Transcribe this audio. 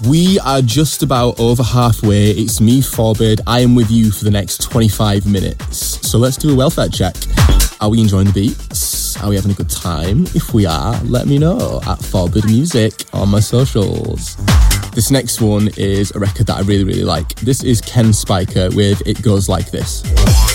We are just about over halfway. It's me, Forbid. I am with you for the next 25 minutes. So let's do a welfare check. Are we enjoying the beats? Are we having a good time? If we are, let me know at Forbid Music on my socials. This next one is a record that I really, really like. This is Ken Spiker with It Goes Like This.